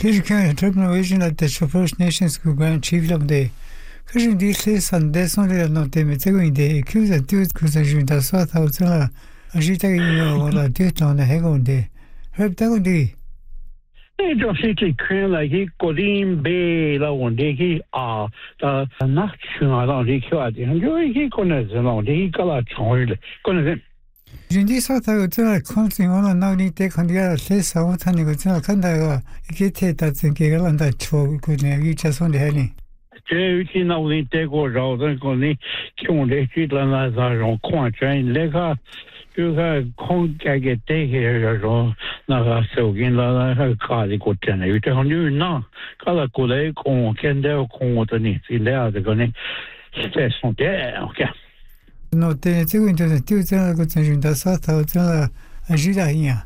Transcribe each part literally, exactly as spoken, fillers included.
American Termination at the First Nations Grand Chief of the Christian Disease and Descended not the Metegoin de accused and two Cousin da South House agita or a date on the Hegon de Herb de. I don't think they can like he Codim Bay, la one day he are the national on the card and he connects along the color child. Connect. In this sort of something on now need take on the other place. I want to go to Kanda get it that's in Giggle and that show could reach us on the heading. Jerry now they take or out and go the Kyon and on Quantrain Lega. You have contact get here or not so in the car go ten. You tell you now. Color could con can there con what needs in there. They're going to stay on there. Okay. No, te going to the two things da South Hotel agita here.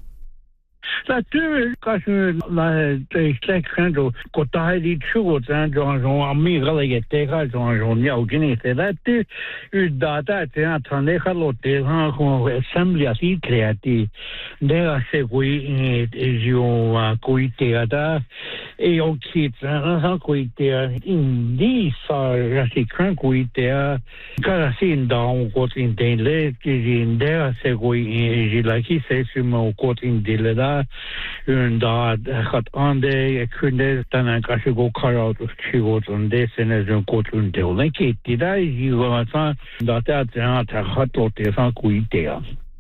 La two question la the section to go die the two and John on me really take out on Yao Guinea. That is data and they have lot of assembly as he created. There say we is your Kuitea, a kids and Kuitea in these are as he can't Kuitea. Got seen down got in the lake in there say we like he says you know got in the leather. And that had on the couldn't then I got to go car out of she was on this and as a go to the like it did I you that that that hot lot is not quite there.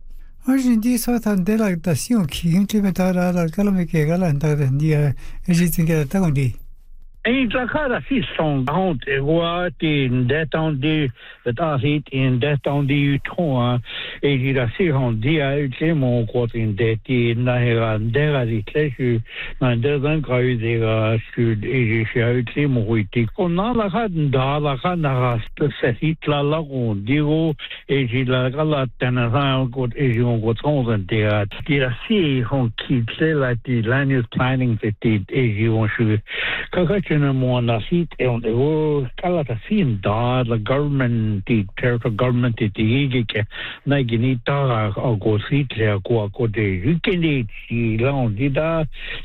Oggi sort of della dazione che implementare la calma che galanta dia esistono che da quindi. E la cara si sono out what in that on the that are hit in that on the tour e di la si on dia il temo quote in that in la era della di clesu ma da ga di ga sud e si il temo witi con la ga da la ga na se si la la on digo e di la la tana ha go e di on go on the di la si on ki la di land use planning that di e di on su ka na mo na sit e on the wo kala ta sin da the government the territorial government the ge na gini ta go sit le ko ko de ke ni la on di da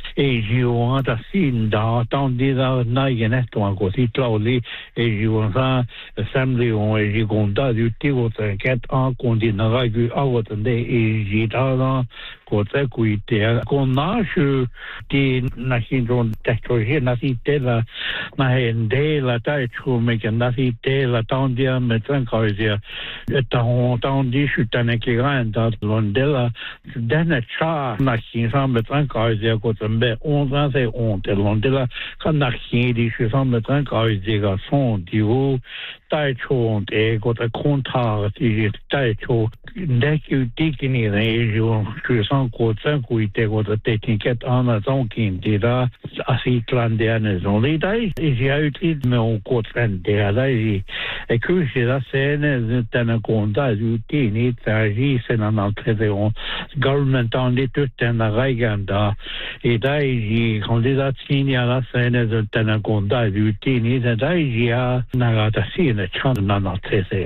e ji on ta sin da ton di da na ge na to go sit la li e ji on sa assembly on e ji gon da du ti go ta get on kon di na ga gu a wo de e ji da na ko ta ku te ko na shu di na sin ron technology na si te la na hende la ta chu me ke na si te la ton dia me tran ko dia ta on ton di shu ta ne ke gran da lon de la dana cha na sin sa me tran ko dia ko tambe on va se on te lon de la ka na sin di shu sa me tran ko dia ga son di wo tai chu te ko ta kon ta ti tai chu ne ki ti ki ni re ju shu sa ko tsan ku te ko te ti ket ana zon kin di da asi plan de ne zon li dai e ji a uti me on ko tsan de da e ku ji da se ne ta na kon da ju ti ni ta ji se na na tre de on government on di tut na raiganda e dai ji kon di da ti ni ala se ne ta na kon da ju ti ni da dai ji a na ga ta si ne chan na na tre de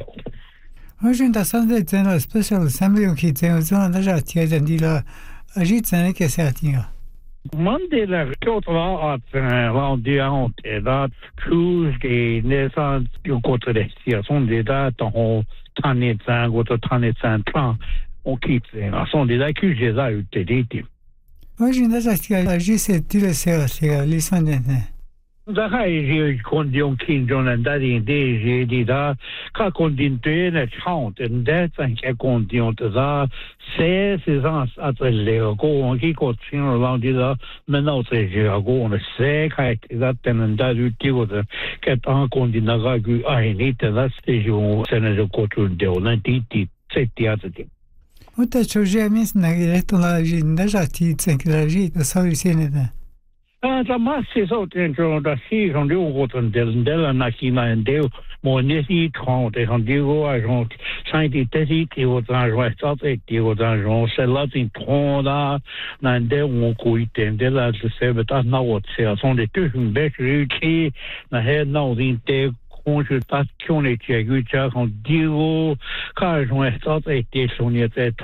Oggi da Sunday c'è una special assembly che c'è una zona già tiesa di la agitazione che si attiva. Monday la Kyoto at around the out that Tuesday ne sa yo ko tre sia son de da ton tani zan go to tani zan plan on quitte a son de la que j'ai ça utilité. Oggi da già si agisse le sera sera lisandene. Da hai ji kondion kin jon and that in de je di da ka kondin te na chant and that and ke kondion te da se se ans at le go on ki ko tin around di da menau te je go on se ka that and that you ti go the ke ta kondin na ga gu ai ni te da se jo se na jo ko tu de on ti ti se ti at ti o te choje mis na diretto la agenda già ti se che la gita sa vicene da La massa so dentro da si con di un del della macchina e del monesi trente con di go a jon cinquante tesi che o da resta e di o da jon se la in trente na de un coite della se beta na o se son de tout un bête qui na he na din te consultation et qui a eu déjà con di go car jon resta e di son